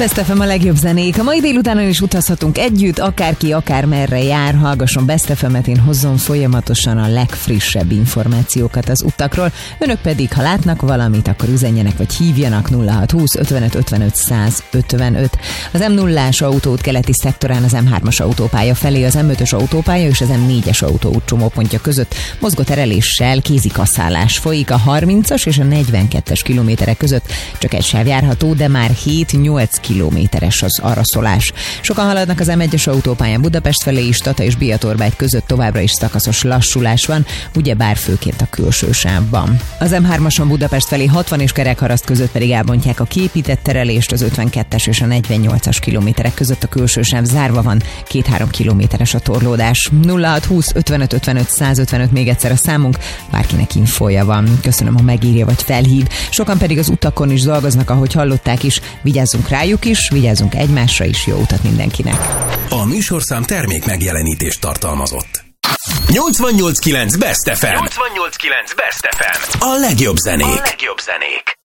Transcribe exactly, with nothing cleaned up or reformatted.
Best ef em a legjobb zenék. A mai délutánon is utazhatunk együtt, akárki, akármerre jár, hallgasson Best ef emet, én hozzon folyamatosan a legfrissebb információkat az utakról. Önök pedig, ha látnak valamit, akkor üzenjenek vagy hívjanak nulla hat húsz ötvenöt ötvenöt száz ötvenöt. Az em nullás autóút keleti szektorán az em hármas autópálya felé, az em ötös autópálya és az em négyes autóút csomópontja között mozgó tereléssel kézikasszálás folyik. A harmincas és a negyvenkettes kilométerek között csak egy sáv járható, de már hét-nyolc kilométeres az araszolás. Sokan haladnak az em egyes autópályán Budapest felé is, Tata és Biatorbágy között továbbra is szakaszos lassulás van, ugyebár főként a külső sávban. Az em hármason Budapest felé hatvan és Kerekharaszt között pedig elbontják a kiépített terelést, az ötvenkettes és a negyvennyolcas kilométerek között a külső sáv zárva van, két-három kilométeres a torlódás. nulla hat húsz ötvenöt ötvenöt száz ötvenöt még egyszer a számunk, bárkinek infója van. Köszönöm, ha megírja vagy felhív. Sokan pedig az utakon is dolgoznak, ahogy hallották is. Vigyázzunk rájuk is, vigyázzunk egymásra is, jó utat mindenkinek. A műsorszám termék megjelenítést tartalmazott. nyolcvannyolc kilenc Best ef em. nyolcvannyolc kilenc Best ef em. A legjobb zenék. A legjobb zenék.